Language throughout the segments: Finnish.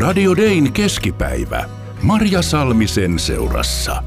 Radio Dayn keskipäivä. Marja Salmisen seurassa.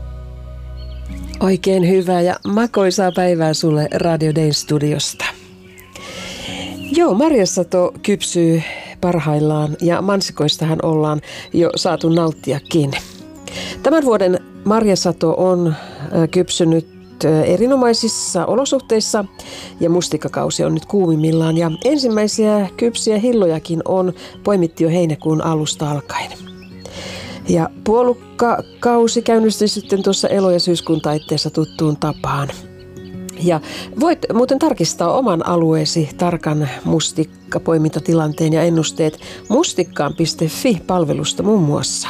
Oikein hyvää ja makoisaa päivää sulle Radio Dayn studiosta. Joo, marjasato kypsyy parhaillaan ja mansikoistahan ollaan jo saatu nauttiakin. Tämän vuoden marjasato on kypsynyt erinomaisissa olosuhteissa ja mustikkakausi on nyt kuumimmillaan ja ensimmäisiä kypsiä hillojakin on poimittu jo heinäkuun alusta alkaen. Ja puolukkakausi käynnistyi sitten tuossa elo- ja syyskuun taitteessa tuttuun tapaan. Ja voit muuten tarkistaa oman alueesi tarkan mustikkapoimintatilanteen ja ennusteet mustikkaan.fi-palvelusta muun muassa.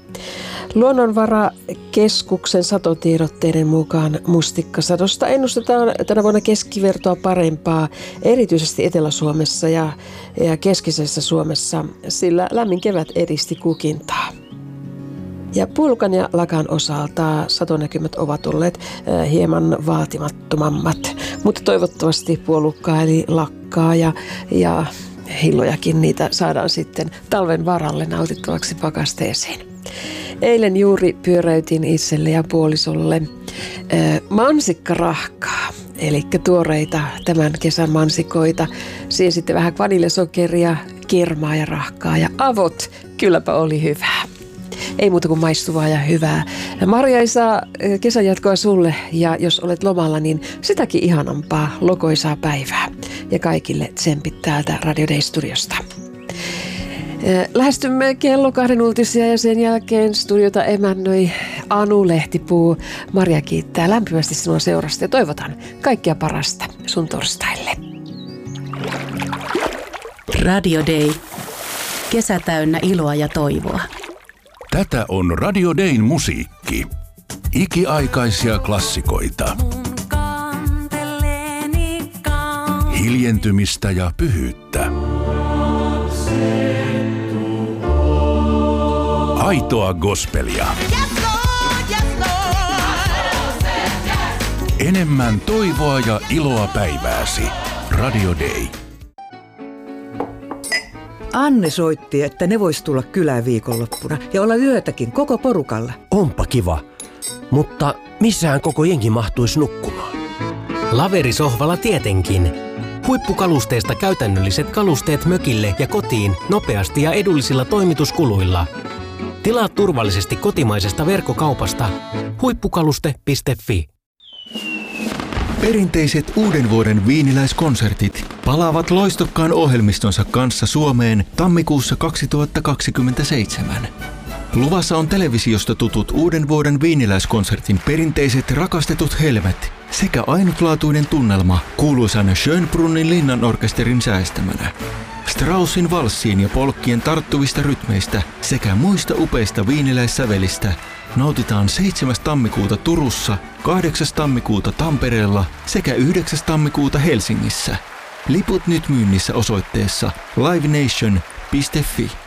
Luonnonvarakeskuksen satotiedotteiden mukaan mustikkasadosta ennustetaan tänä vuonna keskivertoa parempaa, erityisesti Etelä-Suomessa ja keskisessä Suomessa, sillä lämmin kevät edisti kukintaa. Ja puolukan ja lakan osalta satonäkymät ovat olleet hieman vaatimattomammat, mutta toivottavasti puolukkaa eli lakkaa ja hillojakin niitä saadaan sitten talven varalle nautittavaksi pakasteeseen. Eilen juuri pyöräytin itselle ja puolisolle mansikkarahkaa, eli tuoreita tämän kesän mansikoita. Siihen sitten vähän vaniljasokeria, kermaa ja rahkaa ja avot. Kylläpä oli hyvää. Ei muuta kuin maistuvaa ja hyvää. Marjaisaa kesän jatkoa sulle ja jos olet lomalla, niin sitäkin ihanampaa lokoisaa päivää. Ja kaikille tsempit täältä Radio Dayn studiosta. Lähestymme kello 2 uutisia ja sen jälkeen studiota emännöi Anu Lehtipuu. Marja kiittää lämpimästi sinua seurasta ja toivotan kaikkea parasta sun torstaille. Radio Day. Kesä täynnä iloa ja toivoa. Tätä on Radio Dayn musiikki. Ikiaikaisia klassikoita. Hiljentymistä ja pyhyyttä. Aitoa gospelia. Enemmän toivoa ja iloa päivääsi. Radio Day. Anne soitti, että ne vois tulla kylään viikonloppuna ja olla yötäkin koko porukalla. Onpa kiva, mutta missähän koko jengi mahtuisi nukkumaan? Laverisohvalla tietenkin. Huippukalusteesta käytännölliset kalusteet mökille ja kotiin nopeasti ja edullisilla toimituskuluilla. Tilaa turvallisesti kotimaisesta verkkokaupasta huippukaluste.fi. Perinteiset uuden vuoden viiniläiskonsertit palaavat loistokkaan ohjelmistonsa kanssa Suomeen tammikuussa 2027. Luvassa on televisiosta tutut uuden vuoden viiniläiskonsertin perinteiset rakastetut helmet sekä ainutlaatuinen tunnelma kuuluisan Schönbrunnin linnanorkesterin säestämänä. Straussin valssien ja polkkien tarttuvista rytmeistä sekä muista upeista viiniläissävelistä nautitaan 7. tammikuuta Turussa, 8. tammikuuta Tampereella sekä 9. tammikuuta Helsingissä. Liput nyt myynnissä osoitteessa livenation.fi.